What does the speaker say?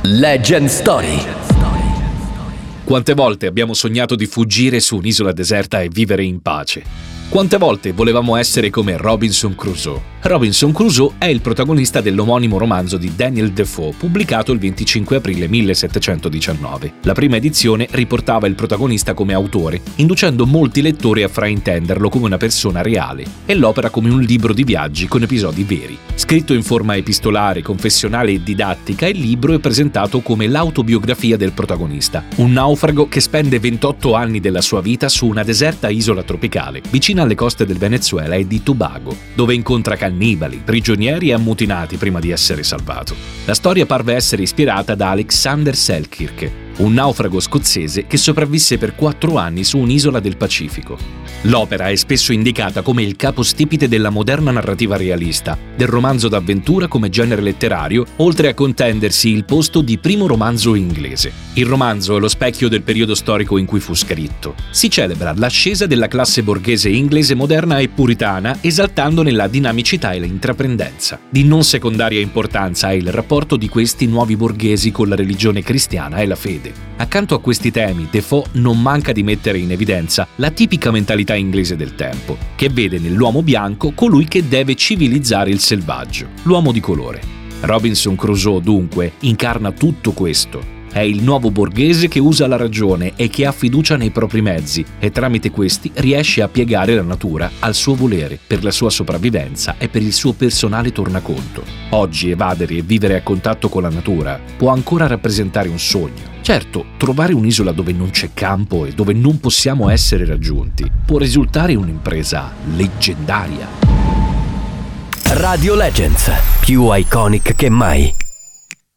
Legend Story. Quante volte abbiamo sognato di fuggire su un'isola deserta e vivere in pace? Quante volte volevamo essere come Robinson Crusoe? Robinson Crusoe è il protagonista dell'omonimo romanzo di Daniel Defoe, pubblicato il 25 aprile 1719. La prima edizione riportava il protagonista come autore, inducendo molti lettori a fraintenderlo come una persona reale, e l'opera come un libro di viaggi con episodi veri. Scritto in forma epistolare, confessionale e didattica, il libro è presentato come l'autobiografia del protagonista, un naufrago che spende 28 anni della sua vita su una deserta isola tropicale, vicina alle coste del Venezuela e di Tobago, dove incontra cannibali, prigionieri e ammutinati prima di essere salvato. La storia parve essere ispirata da Alexander Selkirk, un naufrago scozzese che sopravvisse per 4 anni su un'isola del Pacifico. L'opera è spesso indicata come il capostipite della moderna narrativa realista, del romanzo d'avventura come genere letterario, oltre a contendersi il posto di primo romanzo inglese. Il romanzo è lo specchio del periodo storico in cui fu scritto. Si celebra l'ascesa della classe borghese inglese moderna e puritana, esaltandone la dinamicità e l'intraprendenza. Di non secondaria importanza è il rapporto di questi nuovi borghesi con la religione cristiana e la fede. Accanto a questi temi, Defoe non manca di mettere in evidenza la tipica mentalità inglese del tempo, che vede nell'uomo bianco colui che deve civilizzare il selvaggio, l'uomo di colore. Robinson Crusoe, dunque, incarna tutto questo. È il nuovo borghese che usa la ragione e che ha fiducia nei propri mezzi, e tramite questi riesce a piegare la natura al suo volere per la sua sopravvivenza e per il suo personale tornaconto. Oggi evadere e vivere a contatto con la natura può ancora rappresentare un sogno. Certo, trovare un'isola dove non c'è campo e dove non possiamo essere raggiunti può risultare un'impresa leggendaria. Radio Legends, più iconic che mai.